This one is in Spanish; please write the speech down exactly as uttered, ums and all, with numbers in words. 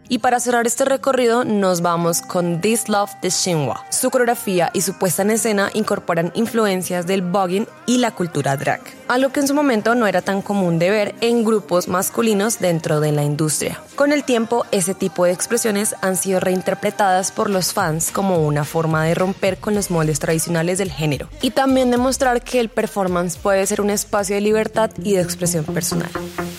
Y para cerrar este recorrido nos vamos con This Love de Shinhwa. Su coreografía y su puesta en escena incorporan influencias del voguing y la cultura drag, algo que en su momento no era tan común de ver en grupos masculinos dentro de la industria. Con el tiempo, ese tipo de expresiones han sido reinterpretadas por los fans como una forma de romper con los moldes tradicionales del género y también demostrar que el performance puede ser un espacio de libertad y de expresión personal.